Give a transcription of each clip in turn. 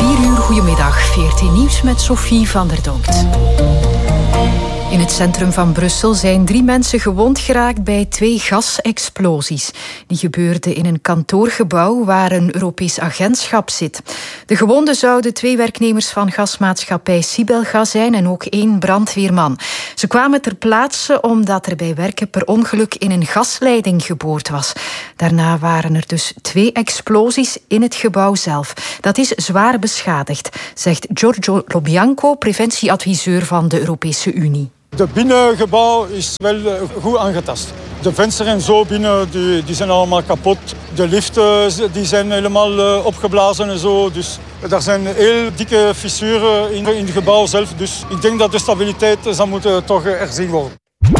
4 uur, goedemiddag. 14 Nieuws met Sophie van der Donkt. In het centrum van Brussel zijn 3 mensen gewond geraakt bij 2 gasexplosies. Die gebeurden in een kantoorgebouw waar een Europees agentschap zit. De gewonden zouden 2 werknemers van gasmaatschappij Sibelgas zijn en ook 1 brandweerman. Ze kwamen ter plaatse omdat er bij werken per ongeluk in een gasleiding geboord was. Daarna waren er dus 2 explosies in het gebouw zelf. Dat is zwaar beschadigd, zegt Giorgio Lobianco, preventieadviseur van de Europese Unie. Het binnengebouw is wel goed aangetast. De vensters en zo binnen die zijn allemaal kapot. De liften die zijn helemaal opgeblazen en zo. Dus er zijn heel dikke fissuren in het gebouw zelf. Dus ik denk dat de stabiliteit zou moeten toch herzien worden.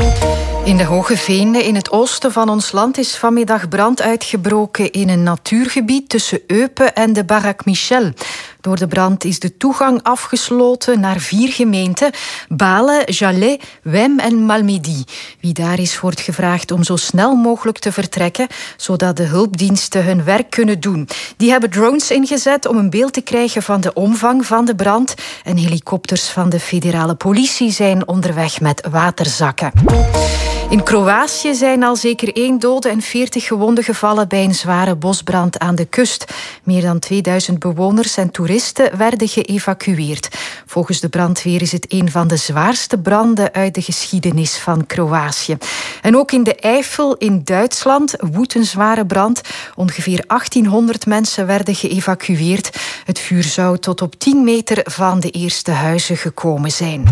In de Hoge Veende, in het oosten van ons land, is vanmiddag brand uitgebroken in een natuurgebied tussen Eupen en de Barak Michel. Door de brand is de toegang afgesloten naar 4 gemeenten: Balen, Jalais, Wem en Malmedy. Wie daar is, wordt gevraagd om zo snel mogelijk te vertrekken, zodat de hulpdiensten hun werk kunnen doen. Die hebben drones ingezet om een beeld te krijgen van de omvang van de brand. En helikopters van de federale politie zijn onderweg met waterzakken. In Kroatië zijn al zeker 1 dode en 40 gewonden gevallen bij een zware bosbrand aan de kust. Meer dan 2000 bewoners en toeristen werden geëvacueerd. Volgens de brandweer is het een van de zwaarste branden uit de geschiedenis van Kroatië. En ook in de Eifel in Duitsland woedt een zware brand. Ongeveer 1800 mensen werden geëvacueerd. Het vuur zou tot op 10 meter van de eerste huizen gekomen zijn.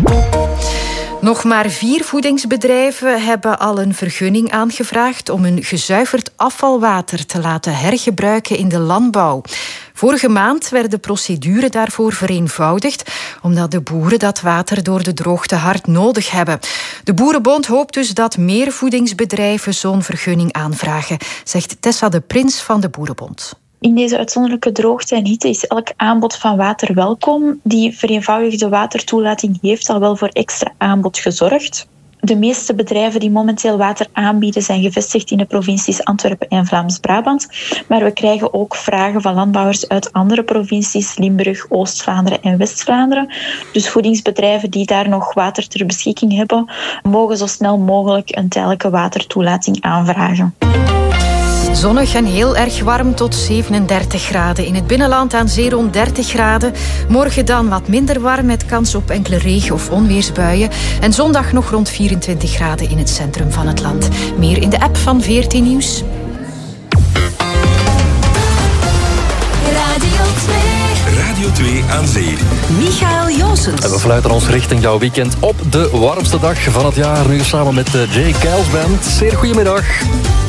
Nog maar 4 voedingsbedrijven hebben al een vergunning aangevraagd om hun gezuiverd afvalwater te laten hergebruiken in de landbouw. Vorige maand werd de procedure daarvoor vereenvoudigd, omdat de boeren dat water door de droogte hard nodig hebben. De Boerenbond hoopt dus dat meer voedingsbedrijven zo'n vergunning aanvragen, zegt Tessa de Prins van de Boerenbond. In deze uitzonderlijke droogte en hitte is elk aanbod van water welkom. Die vereenvoudigde watertoelating heeft al wel voor extra aanbod gezorgd. De meeste bedrijven die momenteel water aanbieden zijn gevestigd in de provincies Antwerpen en Vlaams-Brabant. Maar we krijgen ook vragen van landbouwers uit andere provincies, Limburg, Oost-Vlaanderen en West-Vlaanderen. Dus voedingsbedrijven die daar nog water ter beschikking hebben, mogen zo snel mogelijk een tijdelijke watertoelating aanvragen. Zonnig en heel erg warm tot 37 graden. In het binnenland aan zee rond 30 graden. Morgen dan wat minder warm met kans op enkele regen- of onweersbuien. En zondag nog rond 24 graden in het centrum van het land. Meer in de app van 14 Nieuws. Radio 2 aan zee. Michael Joosens. En we fluiten ons richting jouw weekend op de warmste dag van het jaar. Nu samen met de J. Kels Band. Zeer goedemiddag.